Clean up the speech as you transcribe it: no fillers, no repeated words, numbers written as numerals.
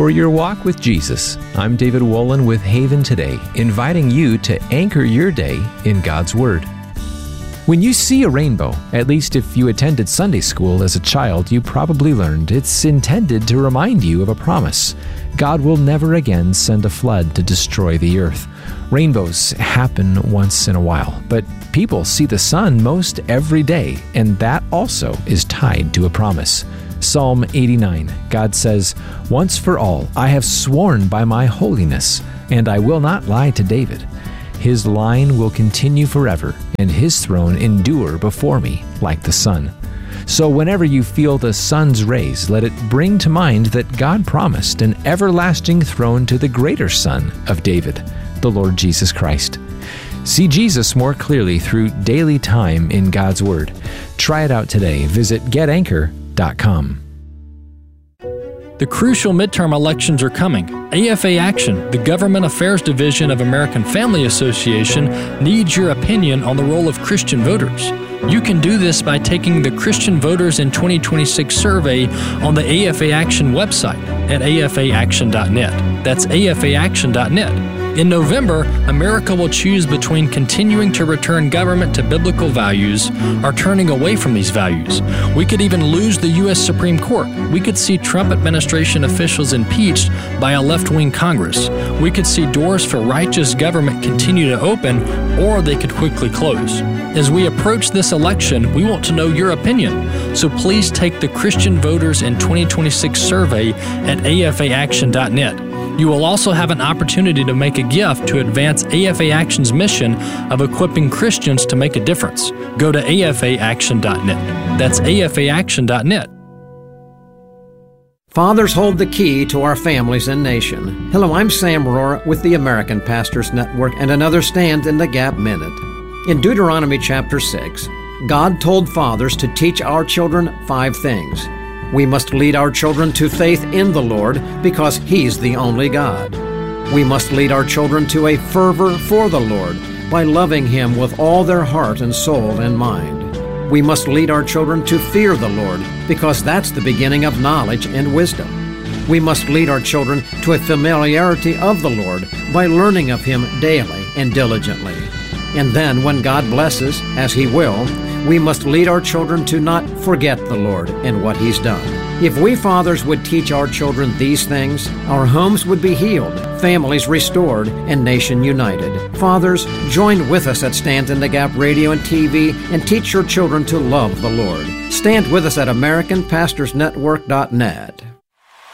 for your walk with Jesus. I'm David Wolin with Haven Today, inviting you to anchor your day in God's Word. When you see a rainbow, at least if you attended Sunday school as a child, you probably learned it's intended to remind you of a promise. God will never again send a flood to destroy the earth. Rainbows happen once in a while, but people see the sun most every day, and that also is tied to a promise. Psalm 89, God says, "Once for all, I have sworn by my holiness, and I will not lie to David. His line will continue forever, and his throne endure before me like the sun." So whenever you feel the sun's rays, let it bring to mind that God promised an everlasting throne to the greater Son of David, the Lord Jesus Christ. See Jesus more clearly through daily time in God's Word. Try it out today. Visit getanchor.com. The crucial midterm elections are coming. AFA Action, the Government Affairs Division of American Family Association, needs your opinion on the role of Christian voters. You can do this by taking the Christian Voters in 2026 survey on the AFA Action website at afaaction.net. That's afaaction.net. In November, America will choose between continuing to return government to biblical values or turning away from these values. We could even lose the U.S. Supreme Court. We could see Trump administration officials impeached by a left-wing Congress. We could see doors for righteous government continue to open, or they could quickly close. As we approach this election, we want to know your opinion. So please take the Christian Voters in 2026 survey at afaaction.net. You will also have an opportunity to make a gift to advance AFA Action's mission of equipping Christians to make a difference. Go to afaaction.net. That's afaaction.net. Fathers hold the key to our families and nation. Hello, I'm Sam Rohrer with the American Pastors Network and another Stand in the Gap Minute. In Deuteronomy chapter 6, God told fathers to teach our children 5 things. We must lead our children to faith in the Lord because He's the only God. We must lead our children to a fervor for the Lord by loving Him with all their heart and soul and mind. We must lead our children to fear the Lord because that's the beginning of knowledge and wisdom. We must lead our children to a familiarity of the Lord by learning of Him daily and diligently. And then when God blesses, as He will, we must lead our children to not forget the Lord and what He's done. If we fathers would teach our children these things, our homes would be healed, families restored, and nation united. Fathers, join with us at Stand in the Gap Radio and TV and teach your children to love the Lord. Stand with us at AmericanPastorsNetwork.net.